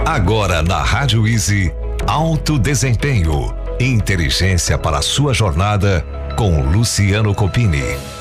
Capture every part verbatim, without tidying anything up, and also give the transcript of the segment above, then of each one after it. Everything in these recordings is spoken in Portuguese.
Agora na Rádio Easy, Alto Desempenho. Inteligência para a sua jornada com Luciano Copini.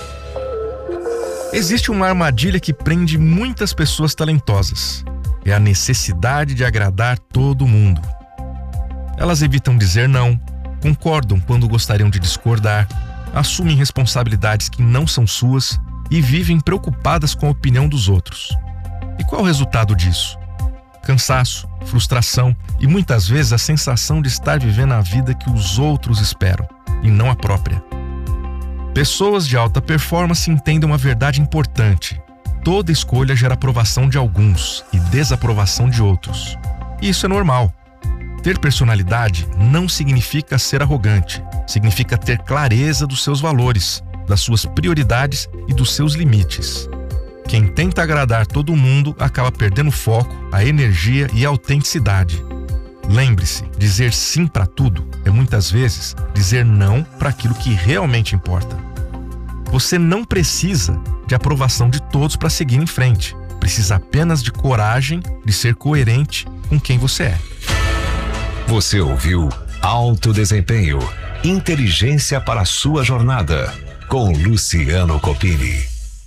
Existe uma armadilha que prende muitas pessoas talentosas. É a necessidade de agradar todo mundo. Elas evitam dizer não, concordam quando gostariam de discordar, assumem responsabilidades que não são suas e vivem preocupadas com a opinião dos outros. E qual o resultado disso? Cansaço, frustração e muitas vezes a sensação de estar vivendo a vida que os outros esperam e não a própria. Pessoas de alta performance entendem uma verdade importante. Toda escolha gera aprovação de alguns e desaprovação de outros. E isso é normal. Ter personalidade não significa ser arrogante. Significa ter clareza dos seus valores, das suas prioridades e dos seus limites. Quem tenta agradar todo mundo acaba perdendo o foco, a energia e a autenticidade. Lembre-se, dizer sim para tudo é muitas vezes dizer não para aquilo que realmente importa. Você não precisa de aprovação de todos para seguir em frente. Precisa apenas de coragem de ser coerente com quem você é. Você ouviu Alto Desempenho. Inteligência para a sua jornada. Com Luciano Copini.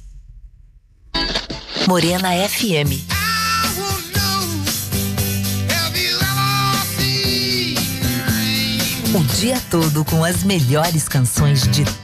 Morena F M. O dia todo com as melhores canções de